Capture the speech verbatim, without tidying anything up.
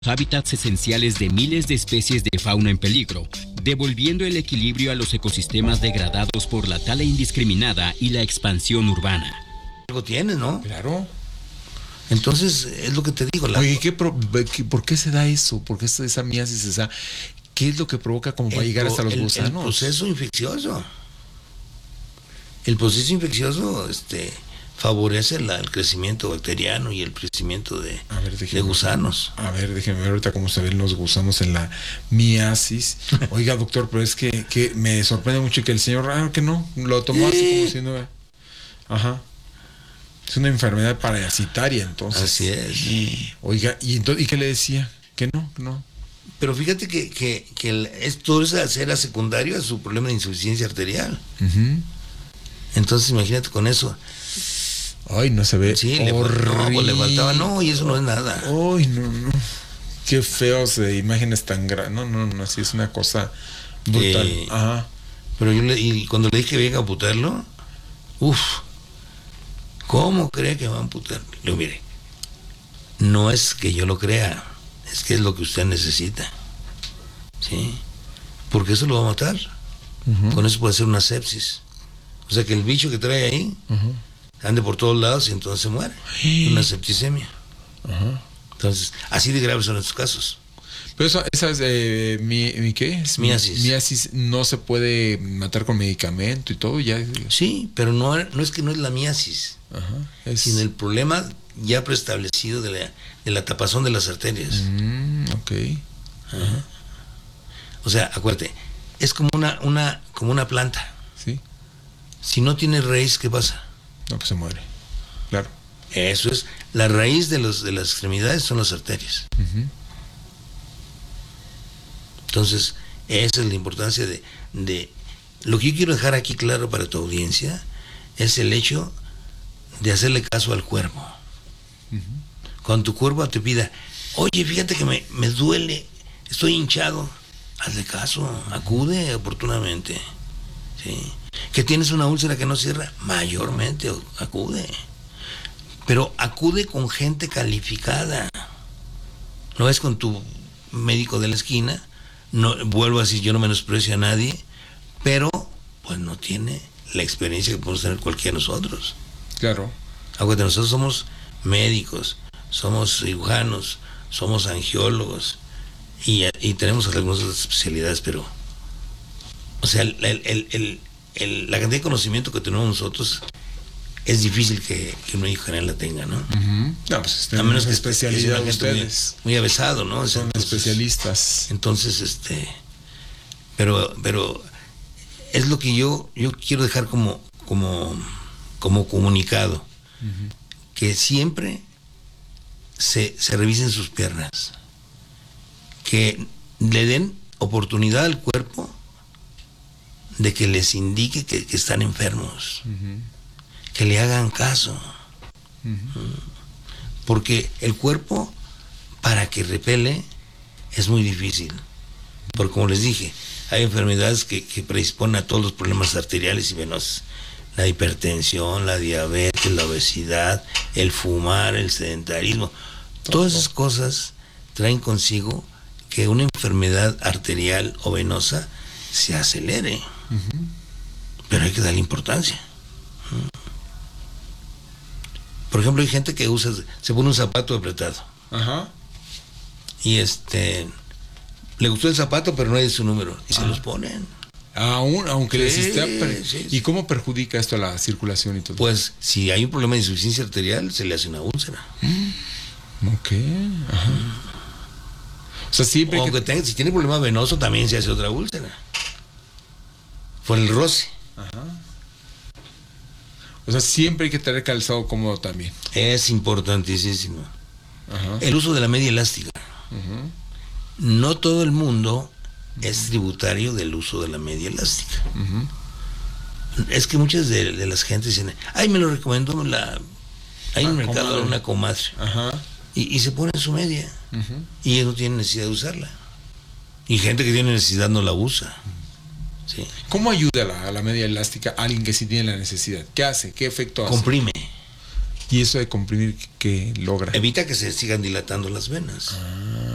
hábitats esenciales de miles de especies de fauna en peligro, devolviendo el equilibrio a los ecosistemas degradados por la tala indiscriminada y la expansión urbana. Algo tiene, ¿no? Claro. Entonces, es lo que te digo. La... Oye, ¿qué pro... ¿qué, ¿por qué se da eso? ¿Por qué esa, esa miasis? Esa... ¿Qué es lo que provoca como para llegar hasta los el, gusanos? El proceso infeccioso. El proceso infeccioso este, favorece la, el crecimiento bacteriano y el crecimiento de, a ver, déjeme, de gusanos. A ver, déjeme ver ahorita cómo se ven los gusanos en la miasis. Oiga, doctor, pero es que, que me sorprende mucho que el señor, ah, que no, lo tomó así como si no... Ajá. Es una enfermedad parasitaria, entonces. Así es. Oiga, ¿y, entonces, ¿y qué le decía? Que no, que no. Pero fíjate que, que, que el, esto era secundario a su problema de insuficiencia arterial. Uh-huh. Entonces, imagínate con eso. Ay, no se ve. Sí, le, no, pues le faltaba, no, y eso no es nada. Ay, no, no. Qué feos de imágenes tan grandes. No, no, no, así es una cosa brutal. Eh, Ajá. Pero yo le, y cuando le dije que venga a amputarlo, uff, ¿cómo cree que va a amputar? Le digo, mire, no es que yo lo crea, es que es lo que usted necesita. ¿Sí? Porque eso lo va a matar. Uh-huh. Con eso puede ser una sepsis. O sea que el bicho que trae ahí uh-huh. ande por todos lados y entonces se muere. Sí. Una septicemia. Uh-huh. Entonces, así de graves son estos casos. Pero eso, esa es eh, mi, mi ¿qué? Es miasis. Miasis no se puede matar con medicamento y todo ya. Sí, pero no, no es que no es la miasis, uh-huh. es... sino el problema ya preestablecido de la, de la tapazón de las arterias. Mm, ok. Uh-huh. O sea, acuérdate, es como una, una, como una planta. Sí. Si no tiene raíz, ¿qué pasa? No, pues se muere. Claro. Eso es. La raíz de, los, de las extremidades son las arterias. Uh-huh. Entonces, esa es la importancia de, de... Lo que yo quiero dejar aquí claro para tu audiencia es el hecho de hacerle caso al cuerpo. Uh-huh. Cuando tu cuerpo te pida, oye, fíjate que me, me duele, estoy hinchado, hazle caso, acude oportunamente. ¿Sí? Que tienes una úlcera que no cierra, mayormente acude. Pero acude con gente calificada. No es con tu médico de la esquina. No, vuelvo a decir, yo no menosprecio a nadie, pero pues no tiene la experiencia que podemos tener cualquiera de nosotros. Claro. Acuérdate, nosotros somos médicos, somos cirujanos, somos angiólogos y, y tenemos algunas especialidades, pero o sea, el, el, el, el, el, la cantidad de conocimiento que tenemos nosotros es difícil que, que un médico general la tenga, ¿no? Uh-huh. No, pues a menos que especialidad que ustedes muy, muy avesado, ¿no? Son entonces, especialistas. Entonces, este, pero, pero es lo que yo, yo quiero dejar como, como, como comunicado, uh-huh. que siempre se, se revisen sus piernas, que le den oportunidad al cuerpo de que les indique que, que están enfermos. Uh-huh. Que le hagan caso. Uh-huh. Porque el cuerpo, para que repele, es muy difícil. Porque como les dije, hay enfermedades que, que predisponen a todos los problemas arteriales y venosos. La hipertensión, la diabetes, la obesidad, el fumar, el sedentarismo. Todas esas cosas traen consigo que una enfermedad arterial o venosa se acelere. Uh-huh. Pero hay que darle importancia. Uh-huh. Por ejemplo, hay gente que usa, se pone un zapato apretado. Ajá. Y este, le gustó el zapato, pero no hay su número. Y Ajá. se los ponen. Aún, aunque sí, les esté... Per- sí, ¿Y cómo perjudica esto a la circulación y todo? Pues, si hay un problema de insuficiencia arterial, se le hace una úlcera. Mm. Ok. Ajá. Mm. O sea, siempre o aunque que... tenga, si tiene problema venoso, también se hace otra úlcera. Por el roce. Ajá. O sea, siempre hay que tener calzado cómodo también. Es importantísimo. Ajá. El uso de la media elástica. Uh-huh. No todo el mundo uh-huh. es tributario del uso de la media elástica. Uh-huh. Es que muchas de, de las gentes dicen, ay, me lo recomendó la... Hay un mercado comadre. Una comadre. Ajá. Y, y se pone su media. Uh-huh. Y ellos no tienen necesidad de usarla. Y gente que tiene necesidad no la usa. Sí. ¿Cómo ayuda a la, a la media elástica a alguien que sí tiene la necesidad? ¿Qué hace? ¿Qué efecto hace? Comprime. ¿Y eso de comprimir qué logra? Evita que se sigan dilatando las venas. Ah.